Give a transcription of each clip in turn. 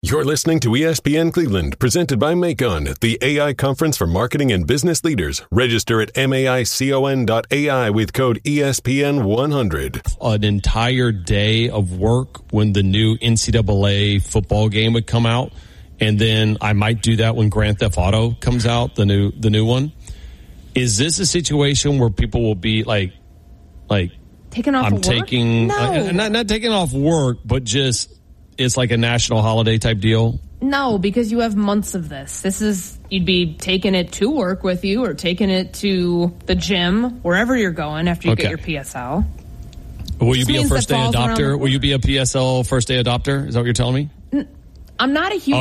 You're listening to ESPN Cleveland, presented by Macon, the AI conference for marketing and business leaders. Register at maicon.ai with code ESPN100. An entire day of work when the new NCAA football game would come out, and then I might do that when Grand Theft Auto comes out, the new one. Is this a situation where people will be like taking off work? Not taking off work, but just it's like a national holiday type deal? No, because you have months of this. You'd be taking it to work with you or taking it to the gym, wherever you're going after you get your PSL. Will you be a first day adopter? Will you be a PSL first day adopter? Is that what you're telling me? I'm not a huge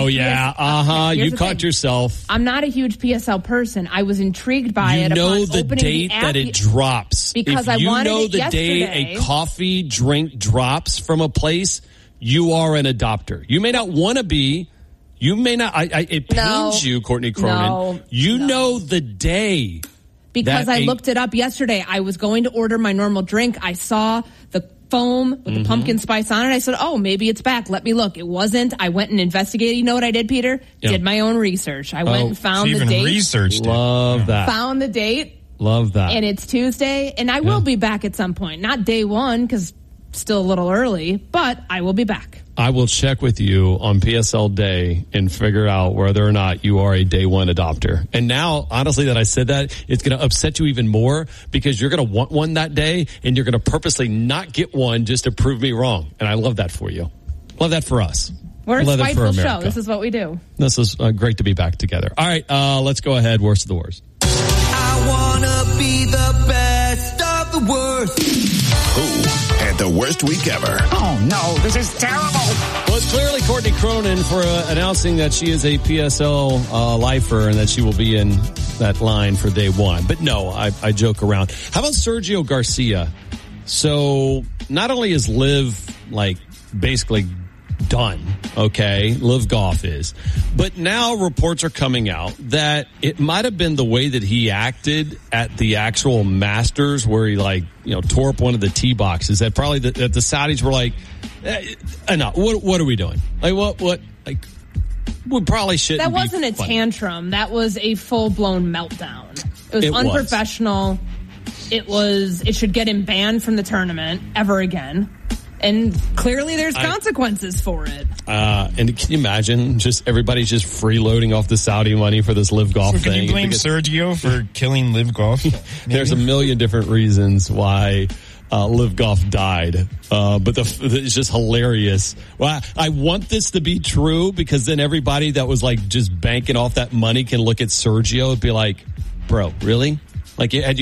You caught yourself. I'm not a huge PSL person. I was intrigued by it. You know the date that it drops. Because I wanted it yesterday. You know the day a coffee drink drops from a place, you are an adopter. You may not want to be. You may not. It pains you, Courtney Cronin. You know the day. Because I looked it up yesterday. I was going to order my normal drink. I saw the foam with the pumpkin spice on it. I said, oh, maybe it's back. Let me look. It wasn't. I went and investigated. You know what I did, Peter? Yeah. Did my own research. I went and found the date. Researched it. Love that. Found the date. Love that. And it's Tuesday. And I will be back at some point. Not day one, because still a little early, but I will be back. I will check with you on PSL day and figure out whether or not you are a day one adopter. And now, honestly, that I said that, it's going to upset you even more because you're going to want one that day and you're going to purposely not get one just to prove me wrong. And I love that for you. Love that for us. We're a spiteful show. This is what we do. This is great to be back together. All right, let's go ahead. Worst of the worst. I want to be the best of the worst. Who had the worst week ever? Oh, no, this is terrible. Well, it's clearly Courtney Cronin for announcing that she is a PSL lifer and that she will be in that line for day one. But no, I joke around. How about Sergio Garcia? So not only is Liv basically done, okay, Liv Golf is, but now reports are coming out that it might have been the way that he acted at the actual Masters where he tore up one of the tee boxes that probably the Saudis were like, enough, what are we doing? We probably shouldn't. That wasn't a tantrum. That was a full-blown meltdown. It was unprofessional. It should get him banned from the tournament ever again. And clearly there's consequences for it. And can you imagine just everybody's just freeloading off the Saudi money for this Liv Golf thing? Can you blame Sergio for killing Liv Golf? There's a million different reasons why Liv Golf died. But it's just hilarious. Well, I want this to be true because then everybody that was just banking off that money can look at Sergio and be like, bro, really? Had you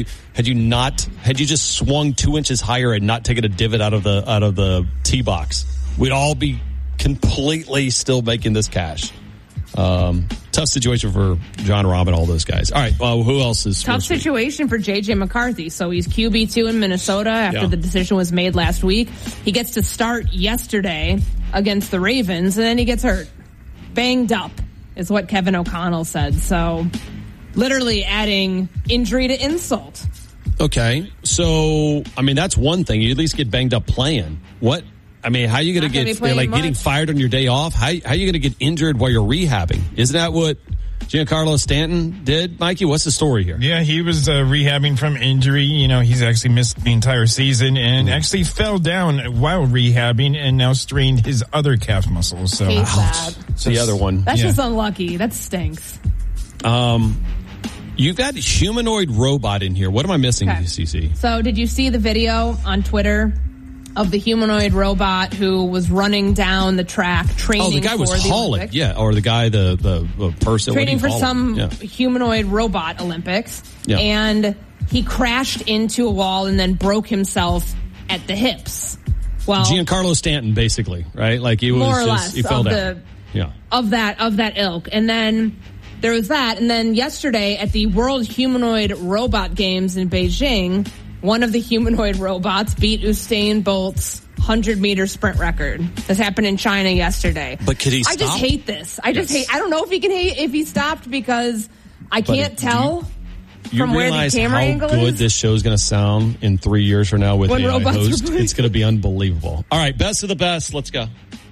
just swung 2 inches higher and not taken a divot out of the tee box, we'd all be completely still making this cash. Tough situation for John Rahm and all those guys. All right, well, who else is tough situation for J.J. McCarthy? So he's QB2 in Minnesota after the decision was made last week. He gets to start yesterday against the Ravens, and then he gets hurt, banged up, is what Kevin O'Connell said. So. Literally adding injury to insult. Okay. So, that's one thing. You at least get banged up playing. What? how are you going to get, getting fired on your day off? How are you going to get injured while you're rehabbing? Isn't that what Giancarlo Stanton did? Mikey, what's the story here? Yeah, he was rehabbing from injury. He's actually missed the entire season and actually fell down while rehabbing and now strained his other calf muscles. So, the other one. That's just unlucky. That stinks. You've got a humanoid robot in here. What am I missing, CC? So did you see the video on Twitter of the humanoid robot who was running down the track training? Oh, the guy was hauling. Olympics? Yeah, or the guy, the person. Training for some humanoid robot Olympics. Yeah. And he crashed into a wall and then broke himself at the hips. Well, Giancarlo Stanton, basically, right? He was more or less he fell down. Of that ilk. And then there was that. And then yesterday at the World Humanoid Robot Games in Beijing, one of the humanoid robots beat Usain Bolt's 100-meter sprint record. This happened in China yesterday. But could he stop? I just hate this. I don't know if he can if he stopped because I can't tell from where the camera angle is. You realize how good this show is going to sound in 3 years from now with AI host? It's going to be unbelievable. All right, best of the best. Let's go.